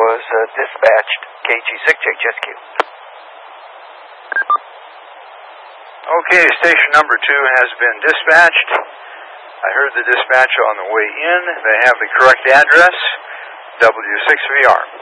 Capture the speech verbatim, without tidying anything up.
was uh, dispatched, K G six H S Q. Okay, station number two has been dispatched. I heard the dispatch on the way in. They have the correct address, W six V R.